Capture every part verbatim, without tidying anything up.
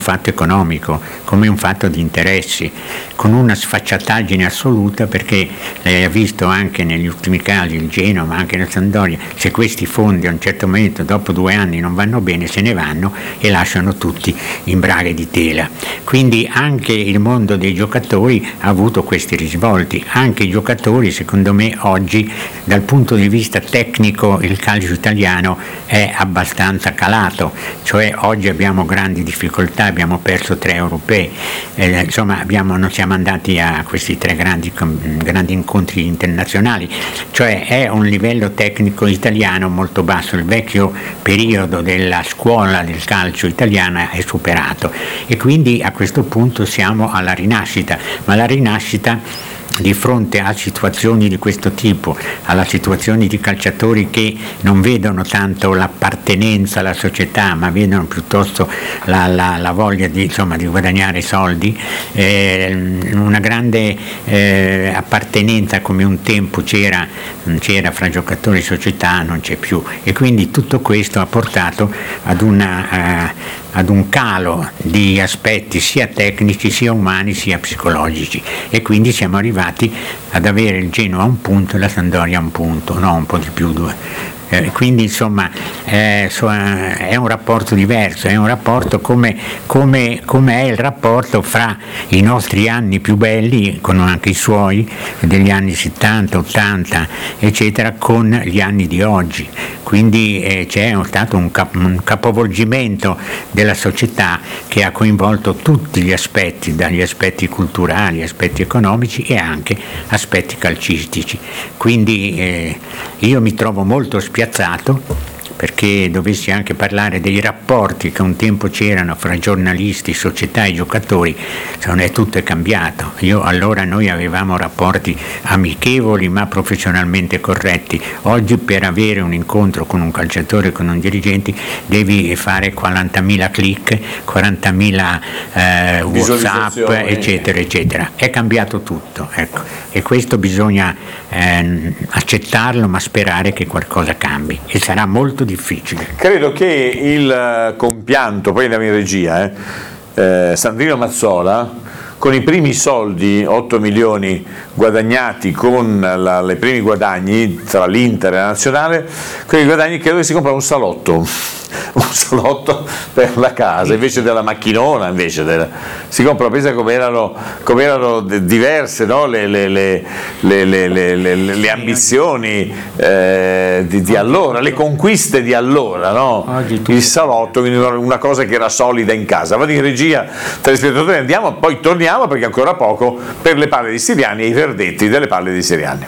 fatto economico, come un fatto di interessi, con una sfacciataggine assoluta, perché lei ha visto anche negli ultimi casi il Genoa, ma anche la Sampdoria, se questi fondi a un certo momento, dopo due anni, non vanno bene, se ne vanno e lasciano tutti in braghe di tela. Quindi anche il mondo dei giocatori ha avuto questi risvolti, anche i giocatori, secondo me oggi dal punto di vista tecnico il calcio italiano è abbastanza calato, cioè oggi abbiamo grandi difficoltà, abbiamo perso tre europei, eh, insomma abbiamo, non siamo andati a questi tre grandi, grandi incontri internazionali, cioè è un livello tecnico italiano molto basso. Il vecchio periodo della scuola del calcio italiana è superato e quindi a questo punto siamo alla rinascita, ma la rinascita di fronte a situazioni di questo tipo, alla situazione di calciatori che non vedono tanto l'appartenenza alla società, ma vedono piuttosto la, la, la voglia di, insomma, di guadagnare soldi, eh, una grande eh, appartenenza come un tempo c'era, c'era fra giocatori e società, non c'è più, e quindi tutto questo ha portato ad una eh, ad un calo di aspetti sia tecnici, sia umani, sia psicologici, e quindi siamo arrivati ad avere il Genoa a un punto e la Sampdoria a un punto, no, un po' di più, due. Eh, quindi insomma eh, è un rapporto diverso, è un rapporto come, come, come è il rapporto fra i nostri anni più belli, con anche i suoi, degli anni settanta, ottanta, eccetera, con gli anni di oggi. Quindi eh, c'è stato un, cap- un capovolgimento della società che ha coinvolto tutti gli aspetti, dagli aspetti culturali, aspetti economici e anche aspetti calcistici. Quindi eh, io mi trovo molto spiazzato perché dovessi anche parlare dei rapporti che un tempo c'erano fra giornalisti, società e giocatori. Non è, tutto è cambiato. Io allora noi avevamo rapporti amichevoli ma professionalmente corretti. Oggi per avere un incontro con un calciatore, con un dirigente, devi fare quarantamila click, quarantamila eh, WhatsApp, eccetera, eccetera. È cambiato tutto, ecco. E questo bisogna eh, accettarlo, ma sperare che qualcosa cambi, e sarà molto difficile. Credo che il compianto, poi andiamo in regia, eh, eh, Sandrino Mazzola, con i primi soldi, otto milioni guadagnati con la, le primi guadagni tra l'Inter e la Nazionale, quei guadagni credo che si compra un salotto, un salotto per la casa, invece della macchinona, invece della, si compra, pensa come erano, come erano diverse, no? le, le, le, le, le, le, le, le ambizioni eh, di, di allora, le conquiste di allora, no? Il salotto, quindi una cosa che era solida in casa. Vado in regia, telespettatori, andiamo, poi torniamo perché ancora poco per le palle di Siriani e i verdetti delle palle di Siriani.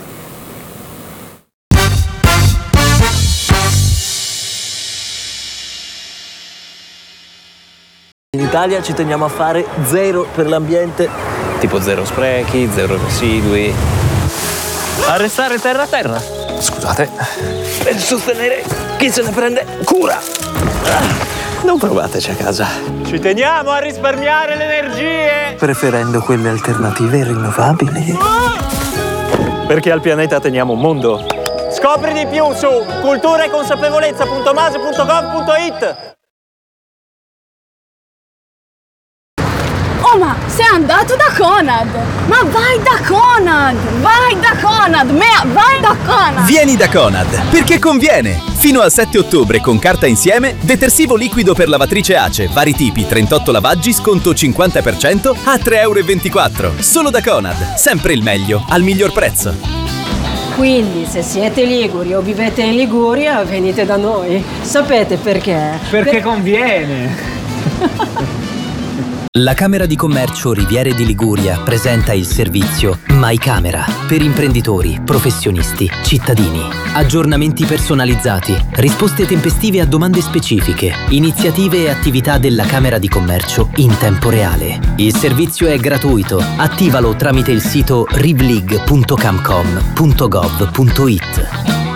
In Italia ci teniamo a fare zero per l'ambiente, tipo zero sprechi, zero residui. A restare terra a terra. Scusate. Per sostenere chi se ne prende cura. Non provateci a casa. Ci teniamo a risparmiare le energie, preferendo quelle alternative e rinnovabili. perché al pianeta teniamo un mondo. Scopri di più su cultura e consapevolezza punto mase punto gov punto it. Oh, ma sei andato da Conad! Ma vai da Conad! Vai da Conad! Mea, vai da Conad! Vieni da Conad, perché conviene! Fino al sette ottobre con carta insieme, detersivo liquido per lavatrice Ace, vari tipi, trentotto lavaggi, sconto cinquanta per cento a tre virgola ventiquattro euro. Solo da Conad, sempre il meglio, al miglior prezzo. Quindi se siete liguri o vivete in Liguria, venite da noi. Sapete perché? Perché per... conviene! La Camera di Commercio Riviere di Liguria presenta il servizio MyCamera per imprenditori, professionisti, cittadini. Aggiornamenti personalizzati, risposte tempestive a domande specifiche, iniziative e attività della Camera di Commercio in tempo reale. Il servizio è gratuito. Attivalo tramite il sito rivlig punto camcom punto gov punto it.